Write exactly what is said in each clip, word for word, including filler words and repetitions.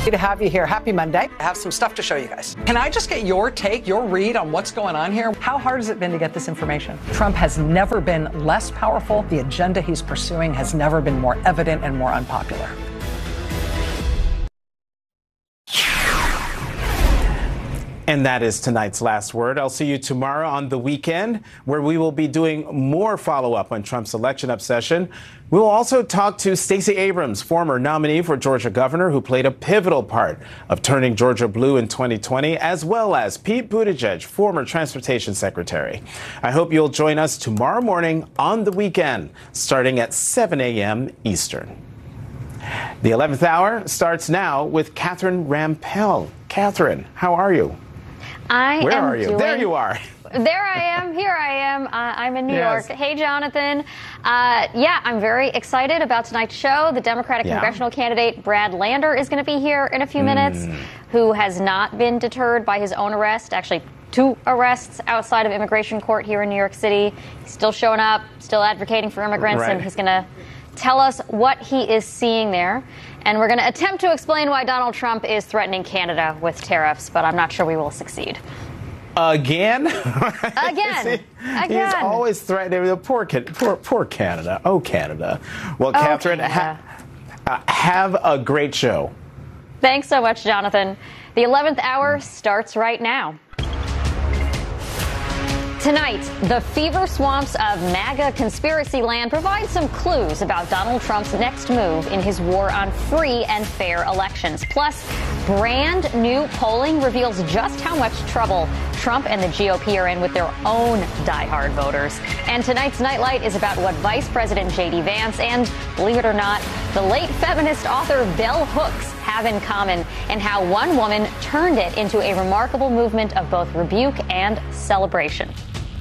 Good to have you here. Happy Monday. I have some stuff to show you guys. Can I just get your take, your read on what's going on here? How hard has it been to get this information? Trump has never been less powerful. The agenda he's pursuing has never been more evident and more unpopular. And that is tonight's last word. I'll see you tomorrow on The Weekend, where we will be doing more follow-up on Trump's election obsession. We will also talk to Stacey Abrams, former nominee for Georgia governor, who played a pivotal part of turning Georgia blue in twenty twenty, as well as Pete Buttigieg, former transportation secretary. I hope you'll join us tomorrow morning on The Weekend, starting at seven a.m. Eastern. The eleventh hour starts now with Catherine Rampell. Catherine, how are you? I Where am are you? Doing, there you are. There I am. Here I am. Uh, I'm in New yes. York. Hey, Jonathan. Uh, yeah, I'm very excited about tonight's show. The Democratic yeah. congressional candidate Brad Lander is going to be here in a few mm. minutes, who has not been deterred by his own arrest. Actually, two arrests outside of immigration court here in New York City. He's still showing up, still advocating for immigrants, right. and he's going to tell us what he is seeing there. And we're going to attempt to explain why Donald Trump is threatening Canada with tariffs, but I'm not sure we will succeed. Again? Again. Again. He's always threatening. Poor, poor, poor Canada. Oh, Canada. Well, oh, Catherine, Canada. Ha- uh, have a great show. Thanks so much, Jonathan. The eleventh hour starts right now. Tonight, the fever swamps of MAGA conspiracy land provide some clues about Donald Trump's next move in his war on free and fair elections. Plus, brand new polling reveals just how much trouble Trump and the G O P are in with their own diehard voters. And tonight's Nightlight is about what Vice President J D Vance and, believe it or not, the late feminist author Bell Hooks have in common, and how one woman turned it into a remarkable movement of both rebuke and celebration.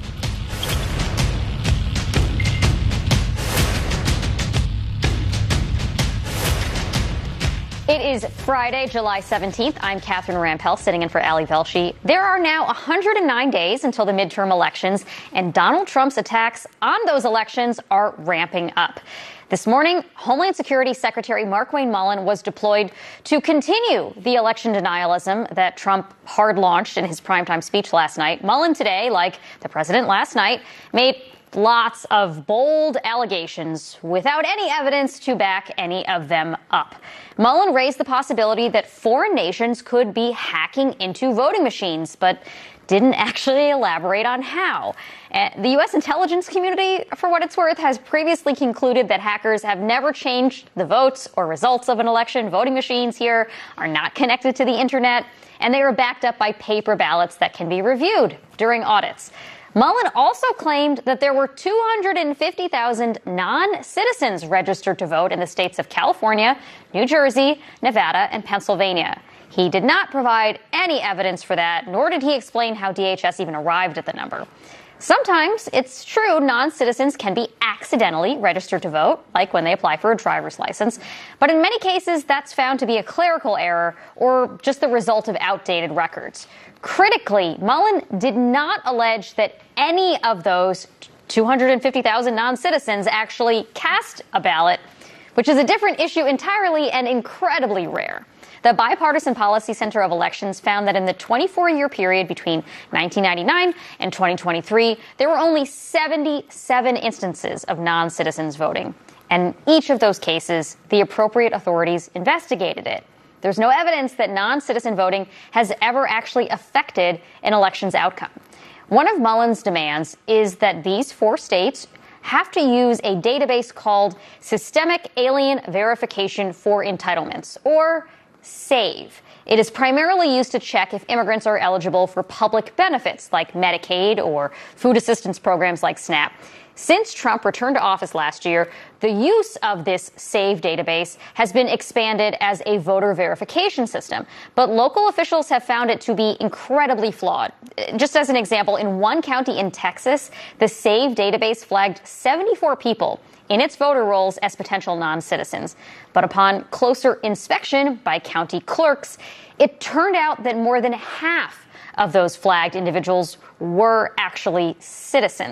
It is Friday, July seventeenth. I'm Catherine Rampell, sitting in for Ali Velshi. There are now one hundred nine days until the midterm elections, and Donald Trump's attacks on those elections are ramping up. This morning, Homeland Security Secretary Markwayne Mullin was deployed to continue the election denialism that Trump hard-launched in his primetime speech last night. Mullin today, like the president last night, made lots of bold allegations without any evidence to back any of them up. Mullin raised the possibility that foreign nations could be hacking into voting machines, but didn't actually elaborate on how. Uh, the U S intelligence community, for what it's worth, has previously concluded that hackers have never changed the votes or results of an election. Voting machines here are not connected to the internet, and they are backed up by paper ballots that can be reviewed during audits. Mullin also claimed that there were two hundred fifty thousand non-citizens registered to vote in the states of California, New Jersey, Nevada, and Pennsylvania. He did not provide any evidence for that, nor did he explain how D H S even arrived at the number. Sometimes, it's true, non-citizens can be accidentally registered to vote, like when they apply for a driver's license. But in many cases, that's found to be a clerical error or just the result of outdated records. Critically, Mullin did not allege that any of those two hundred fifty thousand non-citizens actually cast a ballot, which is a different issue entirely and incredibly rare. The Bipartisan Policy Center of Elections found that in the twenty-four year period between nineteen ninety-nine and twenty twenty-three, there were only seventy-seven instances of non-citizens voting. And in each of those cases, the appropriate authorities investigated it. There's no evidence that non-citizen voting has ever actually affected an election's outcome. One of Mullin's demands is that these four states have to use a database called Systemic Alien Verification for Entitlements, or SAVE. It is primarily used to check if immigrants are eligible for public benefits like Medicaid or food assistance programs like SNAP. Since Trump returned to office last year, the use of this SAVE database has been expanded as a voter verification system. But local officials have found it to be incredibly flawed. Just as an example, in one county in Texas, the SAVE database flagged seventy-four people in its voter rolls as potential non-citizens. But upon closer inspection by county clerks, it turned out that more than half of those flagged individuals were actually citizens.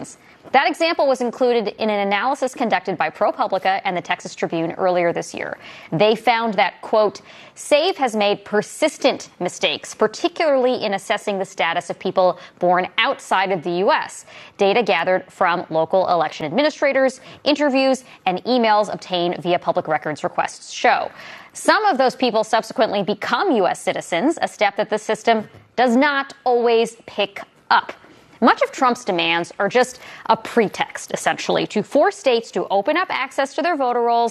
That example was included in an analysis conducted by ProPublica and the Texas Tribune earlier this year. They found that, quote, SAVE has made persistent mistakes, particularly in assessing the status of people born outside of the U S. Data gathered from local election administrators, interviews, and emails obtained via public records requests show. Some of those people subsequently become U S citizens, a step that the system does not always pick up. Much of Trump's demands are just a pretext, essentially, to force states to open up access to their voter rolls